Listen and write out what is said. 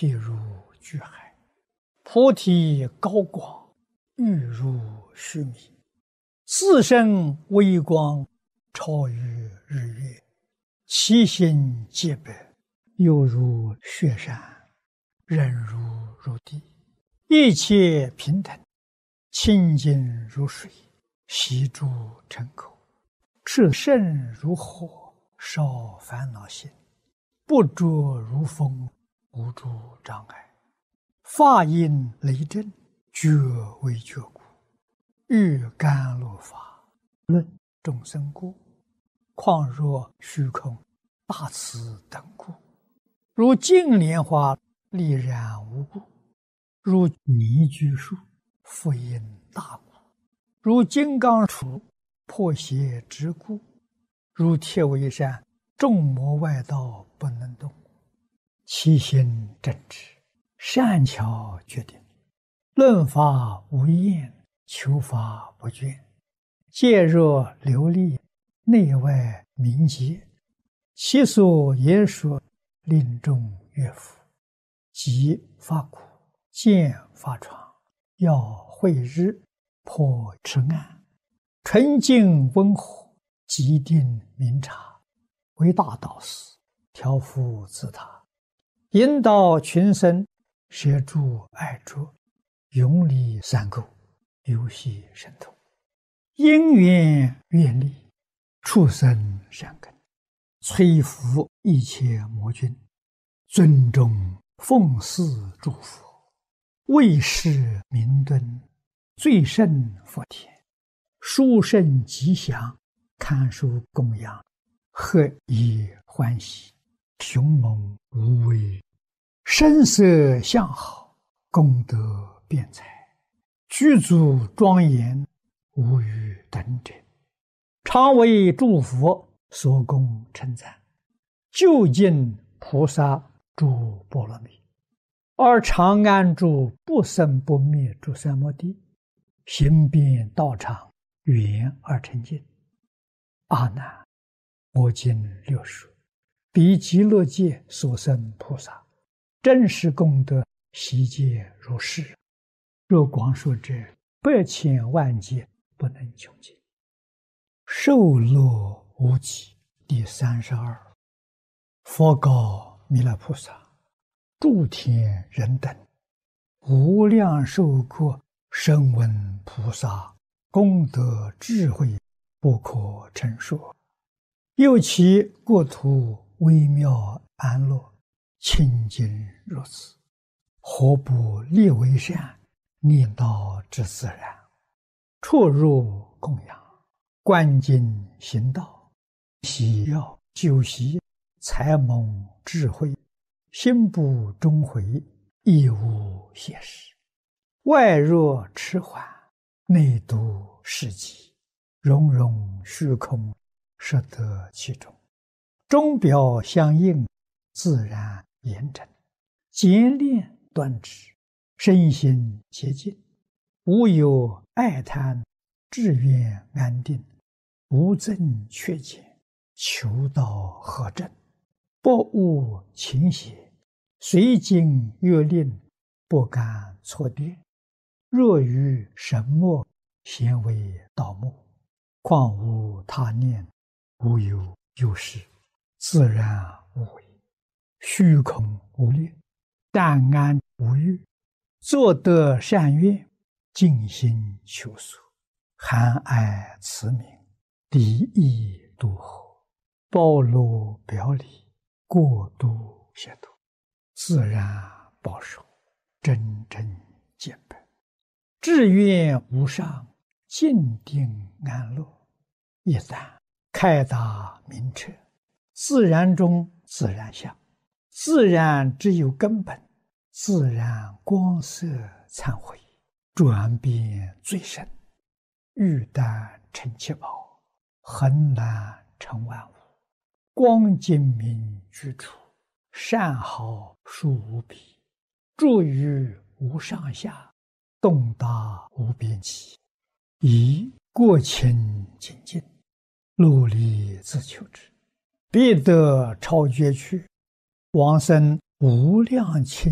譬如巨海。菩提高广，欲如须弥，自身微光，超于日月。其心皆白，犹如雪山，忍如地。一切平等，清净如水，悉诸尘口。炽盛如火，烧烦恼心。不着如风，无诸障碍。法音雷震，觉为觉故。欲甘露法，论众生故。况若虚空，大慈等故。如净莲花，力然无故。如泥居树，复因大故。如金刚杵，破邪之故。如铁围山，众魔外道不能动。其心正直，善巧决定，论法无厌，求法不倦。戒若流利，内外明洁。其所言说，令众悦服。即发苦，见发疮，要慧日，破痴暗。纯净温和，极定明察。为大导师，调伏自他。引导群生，摄诸爱着。永离三垢，游戏神通。因缘愿力，畜生善根。摧伏一切魔君，尊重奉祀诸佛。为世明敦，最胜佛田。殊胜吉祥，堪受供养。何以欢喜，雄猛无畏。声色相好，功德辩才。具足庄严，无与等者。常为诸佛所供称赞，究竟菩萨诸波罗蜜。而常安住不生不灭诸三摩地，行遍道场，圆而成净。阿难，我今六说，彼极乐界所生菩萨，真实功德悉皆如是。若光说者，百千万劫不能穷尽。受乐无极。第32。佛告弥勒菩萨：诸天人等，无量寿国声闻菩萨，功德智慧不可称说。又其国土微妙安乐，清净如此，何不立为善，念道之自然？出入供养，观经行道，喜要修习，才蒙智慧，心不终回，亦无邪事。外若迟缓，内度世极，融融虚空，摄得其中。钟表相应，自然严整。简练端直，身心洁净。无有爱贪，志愿安定。无增缺减，求道合正。不误情邪，随经阅令，不敢错跌。若于神墨，咸为盗墓。况无他念，无有有事，自然无为。虚空无虑，淡安无欲。作得善愿，尽心求索。含爱慈悯，敌意度合。包罗表里，过度协度。自然保守，真正见本。志愿无上，静定安乐。一旦开达明彻，自然中自然相。自然只有根本，自然光色忏悔，转变最深。玉丹成七宝，恒难成万物。光精明居处，善好殊无比。住于无上下，动达无边际。以过清净尽，努力自求之。必得超绝去，往生无量清